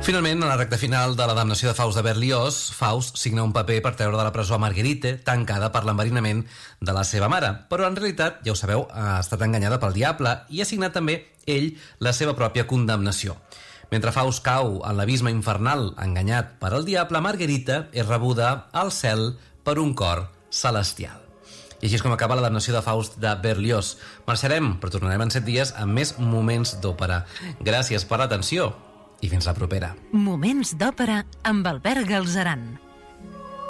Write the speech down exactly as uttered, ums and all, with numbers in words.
Finalment, a la recta final de la damnació de Faust de Berlioz, Faust signa un paper per treure de la presó a Marguerite, tancada per l'enverinament de la seva mare. Però en realitat, ja ho sabeu, ha estat enganyada pel diable i ha signat també ell la seva pròpia condemnació. Mentre Faust cau en l'abisme infernal enganyat per el diable, Marguerite és rebuda al cel per un cor celestial. I així és com acaba la damnació de Faust de Berlioz. Marxarem, però tornarem en set dies amb més moments d'òpera. Gràcies per l'atenció i fins la propera. Moments d'òpera amb Albert Galzeran.